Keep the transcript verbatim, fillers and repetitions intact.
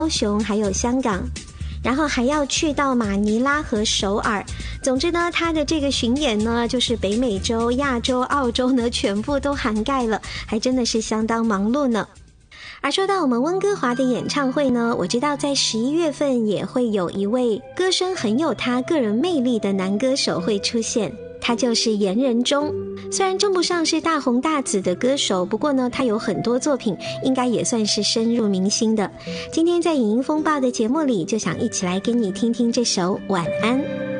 高雄还有香港，然后还要去到马尼拉和首尔。总之呢，他的这个巡演呢，就是北美洲、亚洲、澳洲呢，全部都涵盖了，还真的是相当忙碌呢。而说到我们温哥华的演唱会呢，我知道在十一月份也会有一位歌声很有他个人魅力的男歌手会出现，他就是严仁中。虽然称不上是大红大紫的歌手，不过呢，他有很多作品应该也算是深入民心的。今天在影音风暴的节目里，就想一起来给你听听这首晚安。